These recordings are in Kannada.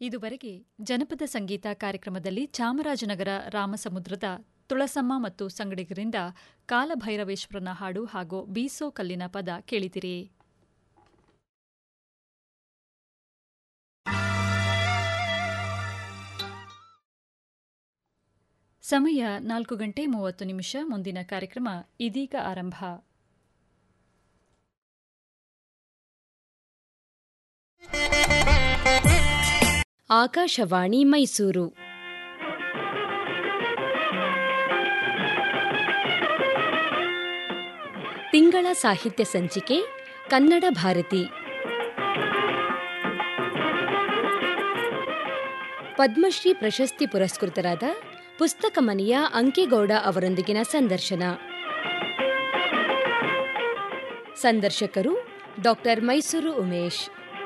ಇದುವರೆಗೆ ಜನಪದ ಸಂಗೀತ ಕಾರ್ಯಕ್ರಮದಲ್ಲಿ ಚಾಮರಾಜನಗರ ರಾಮಸಮುದ್ರದ ತುಳಸಮ್ಮ ಮತ್ತು ಸಂಗಡಿಗರಿಂದ ಕಾಲಭೈರವೇಶ್ವರನ ಹಾಡು ಹಾಗೂ ಬೀಸೋ ಕಲ್ಲಿನ ಪದ ಕೇಳಿದಿರಿ. ಸಮಯ 4:30. ಮುಂದಿನ ಕಾರ್ಯಕ್ರಮ ಇದೀಗ ಆರಂಭ. ಆಕಾಶವಾಣಿ ಮೈಸೂರು. ತಿಂಗಳ ಸಾಹಿತ್ಯ ಸಂಚಿಕೆ ಕನ್ನಡ ಭಾರತಿ. ಪದ್ಮಶ್ರೀ ಪ್ರಶಸ್ತಿ ಪುರಸ್ಕೃತರಾದ ಪುಸ್ತಕ ಮನೆಯ ಅಂಕೇಗೌಡ ಅವರೊಂದಿಗಿನ ಸಂದರ್ಶನ. ಸಂದರ್ಶಕರು ಡಾ. ಮೈಸೂರು ಉಮೇಶ್.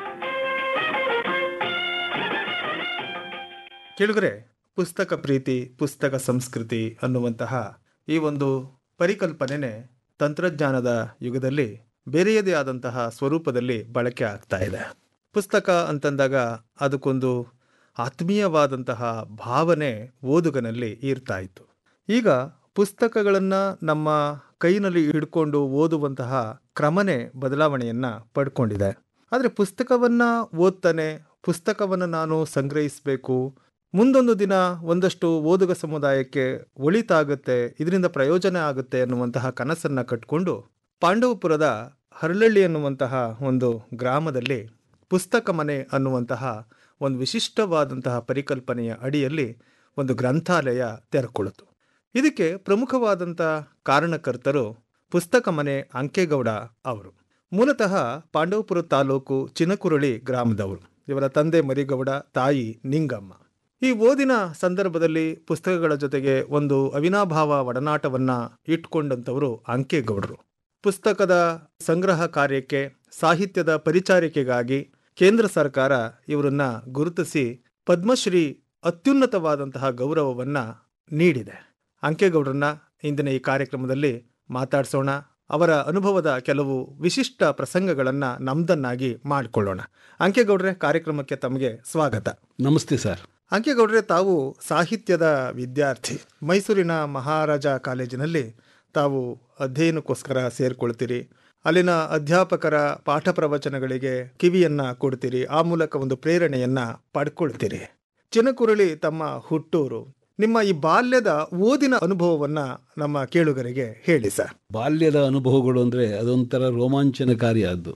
ಕೇಳುಗರೆ, ಪುಸ್ತಕ ಪ್ರೀತಿ, ಪುಸ್ತಕ ಸಂಸ್ಕೃತಿ ಅನ್ನುವಂತಹ ಈ ಒಂದು ಪರಿಕಲ್ಪನೆ ತಂತ್ರಜ್ಞಾನದ ಯುಗದಲ್ಲಿ ಬೇರೆಯದೇ ಆದಂತಹ ಸ್ವರೂಪದಲ್ಲಿ ಬಳಕೆ ಆಗ್ತಾ ಇದೆ. ಪುಸ್ತಕ ಅಂತಂದಾಗ ಅದಕ್ಕೊಂದು ಆತ್ಮೀಯವಾದಂತಹ ಭಾವನೆ ಓದುಗನಲ್ಲಿ ಇರ್ತಾ ಇತ್ತು. ಈಗ ಪುಸ್ತಕಗಳನ್ನು ನಮ್ಮ ಕೈನಲ್ಲಿ ಹಿಡ್ಕೊಂಡು ಓದುವಂತಹ ಕ್ರಮನೇ ಬದಲಾವಣೆಯನ್ನು ಪಡ್ಕೊಂಡಿದೆ. ಆದರೆ ಪುಸ್ತಕವನ್ನು ಓದ್ತಾನೆ, ಪುಸ್ತಕವನ್ನು ನಾನು ಸಂಗ್ರಹಿಸಬೇಕು, ಮುಂದೊಂದು ದಿನ ಒಂದಷ್ಟು ಓದುಗ ಸಮುದಾಯಕ್ಕೆ ಒಳಿತಾಗುತ್ತೆ, ಇದರಿಂದ ಪ್ರಯೋಜನ ಆಗುತ್ತೆ ಅನ್ನುವಂತಹ ಕನಸನ್ನು ಕಟ್ಕೊಂಡು ಪಾಂಡವಪುರದ ಹರಳಳ್ಳಿ ಅನ್ನುವಂತಹ ಒಂದು ಗ್ರಾಮದಲ್ಲಿ ಪುಸ್ತಕ ಮನೆ ಅನ್ನುವಂತಹ ಒಂದು ವಿಶಿಷ್ಟವಾದಂತಹ ಪರಿಕಲ್ಪನೆಯ ಅಡಿಯಲ್ಲಿ ಒಂದು ಗ್ರಂಥಾಲಯ ತೆರೆಕೊಳ್ಳುತ್ತು. ಇದಕ್ಕೆ ಪ್ರಮುಖವಾದಂಥ ಕಾರಣಕರ್ತರು ಪುಸ್ತಕ ಮನೆ ಅಂಕೇಗೌಡ ಅವರು. ಮೂಲತಃ ಪಾಂಡವಪುರ ತಾಲೂಕು ಚಿನಕುರಳಿ ಗ್ರಾಮದವರು. ಇವರ ತಂದೆ ಮರಿಗೌಡ, ತಾಯಿ ನಿಂಗಮ್ಮ. ಈ ಓದಿನ ಸಂದರ್ಭದಲ್ಲಿ ಪುಸ್ತಕಗಳ ಜೊತೆಗೆ ಒಂದು ಅವಿನಾಭಾವ ಒಡನಾಟವನ್ನು ಇಟ್ಕೊಂಡಂಥವರು ಅಂಕೇಗೌಡರು. ಪುಸ್ತಕದ ಸಂಗ್ರಹ ಕಾರ್ಯಕ್ಕೆ, ಸಾಹಿತ್ಯದ ಪರಿಚಾರಿಕೆಗಾಗಿ ಕೇಂದ್ರ ಸರ್ಕಾರ ಇವರನ್ನ ಗುರುತಿಸಿ ಪದ್ಮಶ್ರೀ ಅತ್ಯುನ್ನತವಾದಂತಹ ಗೌರವವನ್ನು ನೀಡಿದೆ. ಅಂಕೇಗೌಡರನ್ನ ಇಂದಿನ ಈ ಕಾರ್ಯಕ್ರಮದಲ್ಲಿ ಮಾತಾಡಿಸೋಣ. ಅವರ ಅನುಭವದ ಕೆಲವು ವಿಶಿಷ್ಟ ಪ್ರಸಂಗಗಳನ್ನು ನಮ್ದನ್ನಾಗಿ ಮಾಡಿಕೊಳ್ಳೋಣ. ಅಂಕೇಗೌಡ್ರೆ, ಕಾರ್ಯಕ್ರಮಕ್ಕೆ ತಮಗೆ ಸ್ವಾಗತ. ನಮಸ್ತೆ ಸರ್. ಅಂಕೇಗೌಡ್ರೆ, ತಾವು ಸಾಹಿತ್ಯದ ವಿದ್ಯಾರ್ಥಿ. ಮೈಸೂರಿನ ಮಹಾರಾಜ ಕಾಲೇಜಿನಲ್ಲಿ ತಾವು ಅಧ್ಯಯನಕ್ಕೋಸ್ಕರ ಸೇರಿಕೊಳ್ತೀರಿ. ಅಲ್ಲಿನ ಅಧ್ಯಾಪಕರ ಪಾಠ ಪ್ರವಚನಗಳಿಗೆ ಕಿವಿಯನ್ನು ಕೊಡ್ತೀರಿ. ಆ ಮೂಲಕ ಒಂದು ಪ್ರೇರಣೆಯನ್ನು ಪಡ್ಕೊಳ್ತೀರಿ. ಚಿನಕುರಳಿ ತಮ್ಮ ಹುಟ್ಟೂರು. ನಿಮ್ಮ ಈ ಬಾಲ್ಯದ ಓದಿನ ಅನುಭವವನ್ನು ನಮ್ಮ ಕೇಳುಗರಿಗೆ ಹೇಳಿ ಸರ್. ಬಾಲ್ಯದ ಅನುಭವಗಳು ಅಂದರೆ ಅದೊಂಥರ ರೋಮಾಂಚನಕಾರಿಯಾದ್ದು.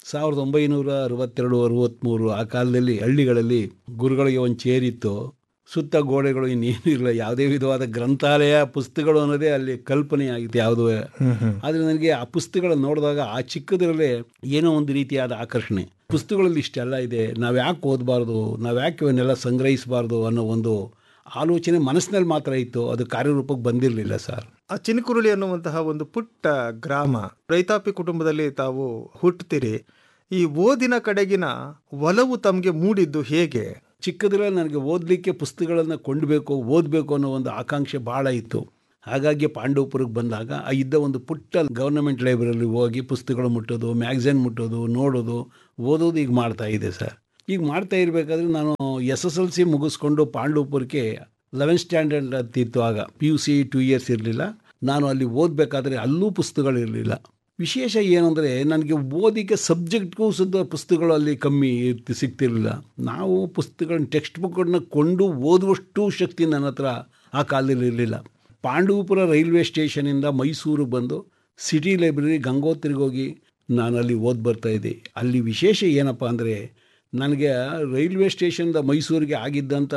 1962-63 ಆ ಕಾಲದಲ್ಲಿ ಹಳ್ಳಿಗಳಲ್ಲಿ ಗುರುಗಳಿಗೆ ಒಂದು ಚೇರಿತ್ತು, ಸುತ್ತ ಗೋಡೆಗಳು, ಇನ್ನೇನು ಇಲ್ಲ, ಯಾವುದೇ ವಿಧವಾದ ಗ್ರಂಥಾಲಯ, ಪುಸ್ತಕಗಳು ಅನ್ನೋದೇ ಅಲ್ಲಿ ಕಲ್ಪನೆಯಾಗಿತ್ತು ಯಾವುದೂ. ಆದರೆ ನನಗೆ ಆ ಪುಸ್ತಕಗಳು ನೋಡಿದಾಗ ಆ ಚಿಕ್ಕದರಲ್ಲೇ ಏನೋ ಒಂದು ರೀತಿಯಾದ ಆಕರ್ಷಣೆ. ಪುಸ್ತಕಗಳಲ್ಲಿ ಇಷ್ಟೆಲ್ಲ ಇದೆ, ನಾವು ಯಾಕೆ ಓದಬಾರ್ದು, ನಾವು ಯಾಕೆ ಇವನ್ನೆಲ್ಲ ಸಂಗ್ರಹಿಸಬಾರ್ದು ಅನ್ನೋ ಒಂದು ಆಲೋಚನೆ ಮನಸ್ಸಿನಲ್ಲಿ ಮಾತ್ರ ಇತ್ತು. ಅದು ಕಾರ್ಯರೂಪಕ್ಕೆ ಬಂದಿರಲಿಲ್ಲ ಸರ್. ಆ ಚಿನಕುರಳಿ ಅನ್ನುವಂತಹ ಒಂದು ಪುಟ್ಟ ಗ್ರಾಮ, ರೈತಾಪಿ ಕುಟುಂಬದಲ್ಲಿ ತಾವು ಹುಟ್ಟುತ್ತೀರಿ. ಈ ಓದಿನ ಕಡೆಗಿನ ಒಲವು ತಮಗೆ ಮೂಡಿದ್ದು ಹೇಗೆ? ಚಿಕ್ಕದ್ರಲ್ಲಿ ನನಗೆ ಓದಲಿಕ್ಕೆ ಪುಸ್ತಕಗಳನ್ನು ಕೊಂಡಬೇಕು, ಓದಬೇಕು ಅನ್ನೋ ಒಂದು ಆಕಾಂಕ್ಷೆ ಭಾಳ ಇತ್ತು. ಹಾಗಾಗಿ ಪಾಂಡವಪುರಕ್ಕೆ ಬಂದಾಗ ಇದ್ದ ಒಂದು ಪುಟ್ಟ ಗವರ್ನಮೆಂಟ್ ಲೈಬ್ರರಿಲಿ ಹೋಗಿ ಪುಸ್ತಕಗಳು ಮುಟ್ಟೋದು, ಮ್ಯಾಗ್ಝಿನ್ ಮುಟ್ಟೋದು, ನೋಡೋದು, ಓದೋದು ಈಗ ಮಾಡ್ತಾ ಇದೆ ಸರ್. ಈಗ ಮಾಡ್ತಾ ಇರಬೇಕಾದ್ರೆ ನಾನು SSLC ಮುಗಿಸ್ಕೊಂಡು ಪಾಂಡವಪುರಕ್ಕೆ 11th ಸ್ಟ್ಯಾಂಡರ್ಡ್ ಅಂತಿತ್ತು. ಆಗ PUC 2 years ಇರಲಿಲ್ಲ. ನಾನು ಅಲ್ಲಿ ಓದಬೇಕಾದ್ರೆ ಅಲ್ಲೂ ಪುಸ್ತಕಗಳಿರಲಿಲ್ಲ. ವಿಶೇಷ ಏನಂದರೆ ನನಗೆ ಓದಿಗೆ ಸಬ್ಜೆಕ್ಟ್ಗೂ ಸುದ್ದ ಪುಸ್ತಕಗಳು ಅಲ್ಲಿ ಕಮ್ಮಿ ಸಿಗ್ತಿರಲಿಲ್ಲ. ನಾವು ಪುಸ್ತಕಗಳನ್ನ, ಟೆಕ್ಸ್ಟ್ ಬುಕ್ಗಳನ್ನ ಕೊಂಡು ಓದುವಷ್ಟು ಶಕ್ತಿ ನನ್ನ ಹತ್ರ ಆ ಕಾಲದಲ್ಲಿ ಇರಲಿಲ್ಲ. ಪಾಂಡವಪುರ ರೈಲ್ವೆ ಸ್ಟೇಷನಿಂದ ಮೈಸೂರು ಬಂದು ಸಿಟಿ ಲೈಬ್ರರಿ ಗಂಗೋತ್ರಿಗೆ ಹೋಗಿ ನಾನು ಅಲ್ಲಿ ಓದಿ ಬರ್ತಾಯಿದ್ದೆ. ಅಲ್ಲಿ ವಿಶೇಷ ಏನಪ್ಪ ಅಂದರೆ, ನನಗೆ ರೈಲ್ವೆ ಸ್ಟೇಷನ್ದ ಮೈಸೂರಿಗೆ ಆಗಿದ್ದಂಥ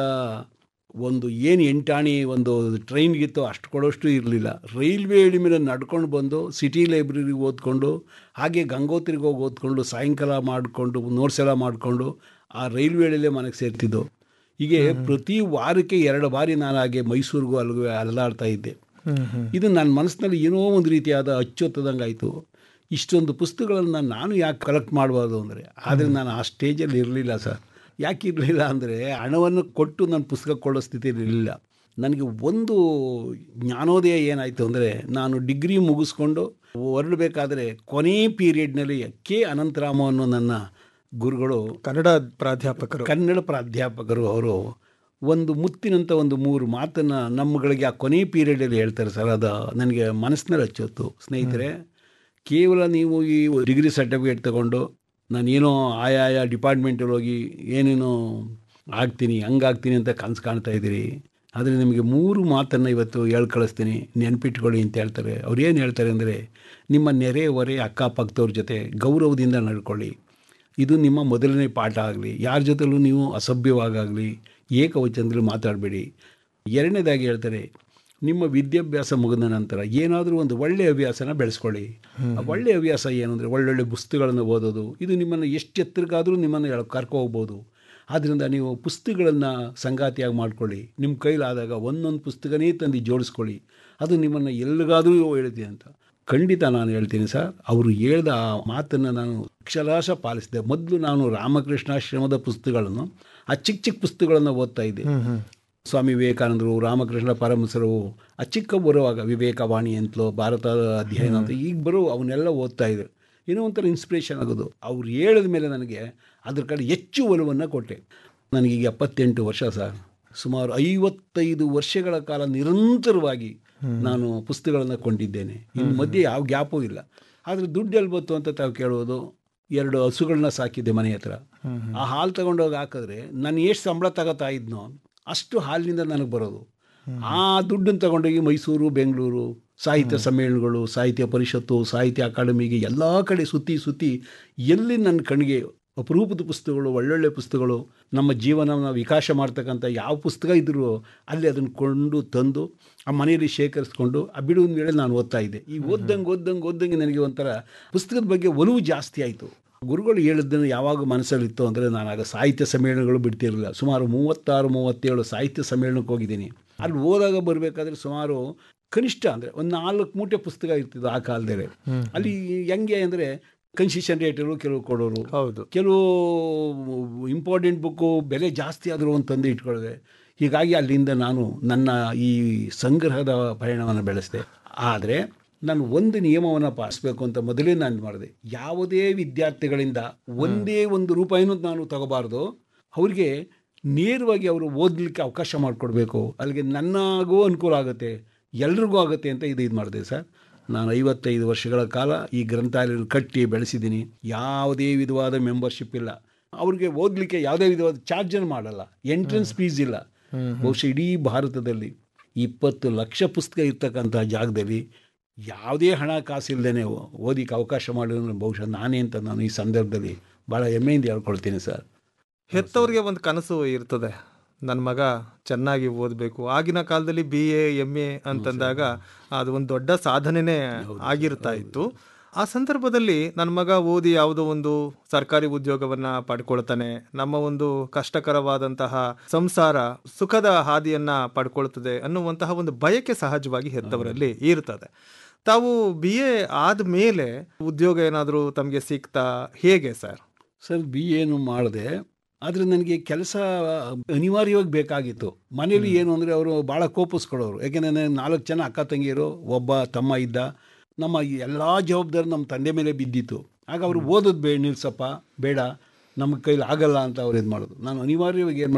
ಒಂದು ಏನು ಎಂಟಾಣಿ ಒಂದು ಟ್ರೈನ್ಗಿತ್ತು ಅಷ್ಟು ಕೊಡೋಷ್ಟು ಇರಲಿಲ್ಲ. ರೈಲ್ವೆ ಹಳಿ ಮೇಲೆ ನಡ್ಕೊಂಡು ಬಂದು ಸಿಟಿ ಲೈಬ್ರರಿಗೆ ಓದ್ಕೊಂಡು, ಹಾಗೆ ಗಂಗೋತ್ರಿಗೆ ಹೋಗಿ ಓದ್ಕೊಂಡು, ಸಾಯಂಕಾಲ ಮಾಡಿಕೊಂಡು ನೋಟ್ಸ್ ಎಲ್ಲ ಮಾಡಿಕೊಂಡು ಆ ರೈಲ್ವೆ ಹಳಿಲೇ ಮನೆಗೆ ಸೇರ್ತಿದ್ದು. ಹೀಗೆ ಪ್ರತಿ ವಾರಕ್ಕೆ 2 ಬಾರಿ ನಾನು ಹಾಗೆ ಮೈಸೂರಿಗೂ ಅಲ್ಲಿಗೂ ಅಲ್ಲಾಡ್ತಾ ಇದ್ದೆ. ಇದು ನನ್ನ ಮನಸ್ಸಿನಲ್ಲಿ ಏನೋ ಒಂದು ರೀತಿಯಾದ ಅಚ್ಚೊತ್ತದಂಗೆ ಆಯಿತು. ಇಷ್ಟೊಂದು ಪುಸ್ತಕಗಳನ್ನು ನಾನು ಯಾಕೆ ಕಲೆಕ್ಟ್ ಮಾಡಬಾರ್ದು ಅಂದರೆ, ಆದರೆ ನಾನು ಆ ಸ್ಟೇಜಲ್ಲಿ ಇರಲಿಲ್ಲ ಸರ್. ಯಾಕೆ ಇರಲಿಲ್ಲ ಅಂದರೆ, ಹಣವನ್ನು ಕೊಟ್ಟು ನಾನು ಪುಸ್ತಕ ಕೊಳ್ಳೋ ಸ್ಥಿತಿಯಲ್ಲಿ ಇರಲಿಲ್ಲ. ನನಗೆ ಒಂದು ಜ್ಞಾನೋದಯ ಏನಾಯಿತು ಅಂದರೆ, ನಾನು ಡಿಗ್ರಿ ಮುಗಿಸ್ಕೊಂಡು ಹೊರಡಬೇಕಾದ್ರೆ ಕೊನೆ ಪೀರಿಯಡ್ನಲ್ಲಿ ಕೆ ಅನಂತರಾಮ ಅನ್ನೋ ನನ್ನ ಗುರುಗಳು ಕನ್ನಡ ಪ್ರಾಧ್ಯಾಪಕರು. ಕನ್ನಡ ಪ್ರಾಧ್ಯಾಪಕರು ಅವರು ಒಂದು ಮುತ್ತಿನಂಥ ಒಂದು 3 ಮಾತನ್ನು ನಮ್ಮಗಳಿಗೆ ಆ ಕೊನೆ ಪೀರಿಯಡಲ್ಲಿ ಹೇಳ್ತಾರೆ ಸರ್. ಅದು ನನಗೆ ಮನಸ್ಸಿನಲ್ಲಿ ಹಚ್ಚೋತ್ತು. ಸ್ನೇಹಿತರೆ, ಕೇವಲ ನೀವು ಈ ಡಿಗ್ರಿ ಸರ್ಟಿಫಿಕೇಟ್ ತಗೊಂಡು ನಾನೇನೋ ಆಯಾ ಡಿಪಾರ್ಟ್ಮೆಂಟಲ್ಲಿ ಹೋಗಿ ಏನೇನೋ ಆಗ್ತೀನಿ ಹಂಗಾಗ್ತೀನಿ ಅಂತ ಕನಸು ಕಾಣ್ತಾ ಇದ್ದೀರಿ. ಆದರೆ ನಿಮಗೆ 3 ಮಾತನ್ನು ಇವತ್ತು ಕಳಿಸ್ತೀನಿ, ನೆನಪಿಟ್ಕೊಳ್ಳಿ ಅಂತ ಹೇಳ್ತಾರೆ. ಅವ್ರು ಏನು ಹೇಳ್ತಾರೆ ಅಂದರೆ, ನಿಮ್ಮ ನೆರೆ ಹೊರೆ ಅಕ್ಕಪಕ್ಕದವ್ರ ಜೊತೆ ಗೌರವದಿಂದ ನಡ್ಕೊಳ್ಳಿ. ಇದು ನಿಮ್ಮ ಮೊದಲನೇ ಪಾಠ ಆಗಲಿ. ಯಾರ ಜೊತೆಲೂ ನೀವು ಅಸಭ್ಯವಾಗಲಿ ಏಕವಚನದಲ್ಲಿ ಮಾತಾಡಬೇಡಿ. ಎರಡನೇದಾಗಿ ಹೇಳ್ತಾರೆ, ನಿಮ್ಮ ವಿದ್ಯಾಭ್ಯಾಸ ಮುಗಿದ ನಂತರ ಏನಾದರೂ ಒಂದು ಒಳ್ಳೆಯ ಹವ್ಯಾಸನ ಬೆಳೆಸ್ಕೊಳ್ಳಿ. ಆ ಒಳ್ಳೆಯ ಹವ್ಯಾಸ ಏನು ಅಂದರೆ ಒಳ್ಳೊಳ್ಳೆ ಪುಸ್ತಕಗಳನ್ನು ಓದೋದು. ಇದು ನಿಮ್ಮನ್ನು ಎಷ್ಟು ಎತ್ತರಕ್ಕಾದರೂ ನಿಮ್ಮನ್ನು ಕರ್ಕೊ ಹೋಗ್ಬೋದು. ಆದ್ದರಿಂದ ನೀವು ಪುಸ್ತಕಗಳನ್ನು ಸಂಗಾತಿಯಾಗಿ ಮಾಡ್ಕೊಳ್ಳಿ. ನಿಮ್ಮ ಕೈಲಾದಾಗ ಒಂದೊಂದು ಪುಸ್ತಕನೇ ತಂದು ಜೋಡಿಸ್ಕೊಳ್ಳಿ. ಅದು ನಿಮ್ಮನ್ನು ಎಲ್ಲಿಗಾದರೂ ಹೇಳ್ತೀನಿ ಅಂತ. ಖಂಡಿತ ನಾನು ಹೇಳ್ತೀನಿ ಸರ್. ಅವರು ಹೇಳ್ದ ಆ ಮಾತನ್ನು ನಾನು ಅಕ್ಷರಶಃ ಪಾಲಿಸಿದೆ. ಮೊದಲು ನಾನು ರಾಮಕೃಷ್ಣಾಶ್ರಮದ ಪುಸ್ತಕಗಳನ್ನು, ಆ ಚಿಕ್ಕ ಚಿಕ್ಕ ಪುಸ್ತಕಗಳನ್ನು ಓದ್ತಾ ಇದ್ದೆ. ಸ್ವಾಮಿ ವಿವೇಕಾನಂದರು, ರಾಮಕೃಷ್ಣ ಪರಮಹಂಸರು ಆ ಚಿಕ್ಕ ಬರುವಾಗ ವಿವೇಕವಾಣಿ ಅಂತಲೋ, ಭಾರತದ ಅಧ್ಯಯನ ಅಂತ ಈಗ ಬರೋ ಅವನ್ನೆಲ್ಲ ಓದ್ತಾ ಇದ್ದೆ. ಏನೋ ಒಂಥರ ಇನ್ಸ್ಪಿರೇಷನ್ ಆಗೋದು. ಅವ್ರು ಹೇಳಿದ ಮೇಲೆ ನನಗೆ ಅದ್ರ ಕಡೆ ಹೆಚ್ಚು ಒಲವನ್ನು ಕೊಟ್ಟೆ. ನನಗೀಗ 78 ವರ್ಷ ಸರ್. ಸುಮಾರು 55 ವರ್ಷಗಳ ಕಾಲ ನಿರಂತರವಾಗಿ ನಾನು ಪುಸ್ತಕಗಳನ್ನು ಕೊಂಡಿದ್ದೇನೆ. ಇನ್ನು ಮಧ್ಯೆ ಯಾವ ಗ್ಯಾಪೂ ಇಲ್ಲ. ಆದರೆ ದುಡ್ಡು ಎಲ್ಲಿ ಬಂತು ಅಂತ ತಾವು ಕೇಳೋದು. 2 ಹಸುಗಳನ್ನ ಸಾಕಿದ್ದೆ ಮನೆ ಹತ್ರ. ಆ ಹಾಲು ತಗೊಂಡೋಗಿ ಹಾಕಿದ್ರೆ ನಾನು ಎಷ್ಟು ಸಂಬಳ ತಗೋತಾ ಇದ್ನೋ ಅಷ್ಟು ಹಾಲಿನಿಂದ ನನಗೆ ಬರೋದು. ಆ ದುಡ್ಡನ್ನು ತಗೊಂಡೋಗಿ ಮೈಸೂರು, ಬೆಂಗಳೂರು ಸಾಹಿತ್ಯ ಸಮ್ಮೇಳನಗಳು, ಸಾಹಿತ್ಯ ಪರಿಷತ್ತು, ಸಾಹಿತ್ಯ ಅಕಾಡೆಮಿಗೆ ಎಲ್ಲ ಕಡೆ ಸುತ್ತಿ ಎಲ್ಲಿ ನನ್ನ ಕಣ್ಣಿಗೆ ಅಪರೂಪದ ಪುಸ್ತಕಗಳು, ಒಳ್ಳೊಳ್ಳೆ ಪುಸ್ತಕಗಳು, ನಮ್ಮ ಜೀವನವನ್ನು ವಿಕಾಸ ಮಾಡ್ತಕ್ಕಂಥ ಯಾವ ಪುಸ್ತಕ ಇದ್ದರೂ ಅಲ್ಲಿ ಅದನ್ನು ಕೊಂಡು ತಂದು ಆ ಮನೆಯಲ್ಲಿ ಶೇಖರಿಸ್ಕೊಂಡು ಆ ಬಿಡುವಿನ ವೇಳೆ ನಾನು ಓದ್ತಾ ಇದ್ದೆ. ಈ ಓದ್ದಂಗೆ ನನಗೆ ಒಂಥರ ಪುಸ್ತಕದ ಬಗ್ಗೆ ಒಲವು ಜಾಸ್ತಿ ಆಯಿತು. ಗುರುಗಳು ಹೇಳಿದ್ದನ್ನು ಯಾವಾಗ ಮನಸ್ಸಲ್ಲಿತ್ತು ಅಂದರೆ, ನಾನು ಆಗ ಸಾಹಿತ್ಯ ಸಮ್ಮೇಳನಗಳು ಬಿಡ್ತಿರಲಿಲ್ಲ. ಸುಮಾರು 36-37 ಸಾಹಿತ್ಯ ಸಮ್ಮೇಳನಕ್ಕೆ ಹೋಗಿದ್ದೀನಿ. ಅಲ್ಲಿ ಹೋದಾಗ ಬರಬೇಕಾದ್ರೆ ಸುಮಾರು ಕನಿಷ್ಠ ಅಂದರೆ ಒಂದು 4 ಮೂಟೆ ಪುಸ್ತಕ ಇರ್ತಿದ್ದು ಆ ಕಾಲದಲ್ಲಿ. ಅಲ್ಲಿ ಹೆಂಗೆ ಅಂದರೆ ಕನ್ಸೆಷನ್ ರೇಟರು ಕೆಲವು ಕೊಡೋರು, ಹೌದು, ಕೆಲವು ಇಂಪಾರ್ಟೆಂಟ್ ಬುಕ್ಕು ಬೆಲೆ ಜಾಸ್ತಿ ಆದರೂ ಒಂದು ತಂದು ಇಟ್ಕೊಳ್ಳಿದೆ. ಹೀಗಾಗಿ ಅಲ್ಲಿಂದ ನಾನು ನನ್ನ ಈ ಸಂಗ್ರಹದ ಪಯಣವನ್ನು ಬೆಳೆಸಿದೆ. ಆದರೆ ನಾನು ಒಂದು ನಿಯಮವನ್ನು ಪಾಲಿಸಬೇಕು ಅಂತ ಮೊದಲೇ ನಾನು ಮಾಡಿದೆ. ಯಾವುದೇ ವಿದ್ಯಾರ್ಥಿಗಳಿಂದ ಒಂದೇ ಒಂದು ರೂಪಾಯಿನೂ ನಾನು ತಗೋಬಾರ್ದು. ಅವರಿಗೆ ನೇರವಾಗಿ ಅವರು ಓದಲಿಕ್ಕೆ ಅವಕಾಶ ಮಾಡಿಕೊಡ್ಬೇಕು. ಅಲ್ಲಿಗೆ ನನಗೂ ಅನುಕೂಲ ಆಗುತ್ತೆ, ಎಲ್ರಿಗೂ ಆಗುತ್ತೆ ಅಂತ ಇದು ಮಾಡಿದೆ ಸರ್. ನಾನು 55 ವರ್ಷಗಳ ಕಾಲ ಈ ಗ್ರಂಥಾಲಯ ಕಟ್ಟಿ ಬೆಳೆಸಿದ್ದೀನಿ. ಯಾವುದೇ ವಿಧವಾದ ಮೆಂಬರ್ಶಿಪ್ ಇಲ್ಲ. ಅವ್ರಿಗೆ ಓದಲಿಕ್ಕೆ ಯಾವುದೇ ವಿಧವಾದ ಚಾರ್ಜನ್ನು ಮಾಡಲ್ಲ, ಎಂಟ್ರೆನ್ಸ್ ಫೀಸ್ ಇಲ್ಲ. ಬಹುಶಃ ಇಡೀ ಭಾರತದಲ್ಲಿ 20 ಲಕ್ಷ ಪುಸ್ತಕ ಇರ್ತಕ್ಕಂಥ ಜಾಗದಲ್ಲಿ ಯಾವುದೇ ಹಣ ಕಾಸಿಲ್ಲದೇ ಓದಿಕ್ಕೆ ಅವಕಾಶ ಮಾಡಿದ್ರೆ ಬಹುಶಃ ನಾನೇ ಅಂತ ನಾನು ಈ ಸಂದರ್ಭದಲ್ಲಿ ಭಾಳ ಹೆಮ್ಮೆಯಿಂದ ಹೇಳ್ಕೊಳ್ತೀನಿ ಸರ್. ಹೆತ್ತವ್ರಿಗೆ ಒಂದು ಕನಸು ಇರ್ತದೆ, ನನ್ನ ಮಗ ಚೆನ್ನಾಗಿ ಓದಬೇಕು. ಆಗಿನ ಕಾಲದಲ್ಲಿ BA MA ಅಂತಂದಾಗ ಅದು ಒಂದು ದೊಡ್ಡ ಸಾಧನೆನೇ ಆಗಿರ್ತಾ ಇತ್ತು. ಆ ಸಂದರ್ಭದಲ್ಲಿ ನನ್ನ ಮಗ ಓದಿ ಯಾವುದೋ ಒಂದು ಸರ್ಕಾರಿ ಉದ್ಯೋಗವನ್ನು ಪಡ್ಕೊಳ್ತಾನೆ, ನಮ್ಮ ಒಂದು ಕಷ್ಟಕರವಾದಂತಹ ಸಂಸಾರ ಸುಖದ ಹಾದಿಯನ್ನು ಪಡ್ಕೊಳ್ತದೆ ಅನ್ನುವಂತಹ ಒಂದು ಬಯಕೆ ಸಹಜವಾಗಿ ಹೆತ್ತವರಲ್ಲಿ ಇರ್ತದೆ. ತಾವು BA ಆದಮೇಲೆ ಉದ್ಯೋಗ ಏನಾದರೂ ತಮಗೆ ಸಿಗ್ತಾ, ಹೇಗೆ ಸರ್? ಸರ್, BA ಮಾಡಿದೆ. ಆದರೆ ನನಗೆ ಕೆಲಸ ಅನಿವಾರ್ಯವಾಗಿ ಬೇಕಾಗಿತ್ತು. ಮನೇಲಿ ಏನು ಅಂದರೆ ಅವರು ಭಾಳ ಕೋಪಿಸ್ಕೊಳ್ಳೋರು. ಯಾಕೆಂದರೆ 4 ಜನ ಅಕ್ಕ ತಂಗಿಯರು, ಒಬ್ಬ ತಮ್ಮ ಇದ್ದ. ನಮ್ಮ ಎಲ್ಲ ಜವಾಬ್ದಾರಿ ನಮ್ಮ ತಂದೆ ಮೇಲೆ ಬಿದ್ದಿತ್ತು. ಆಗ ಅವರು ಓದೋದು ನಿಲ್ಸಪ್ಪ ಬೇಡ, ನಮ್ಮ ಕೈಲಿ ಆಗಲ್ಲ ಅಂತ ಅವ್ರು ಇದು ಮಾಡೋದು. ನಾನು ಅನಿವಾರ್ಯವಾಗಿ ಏನು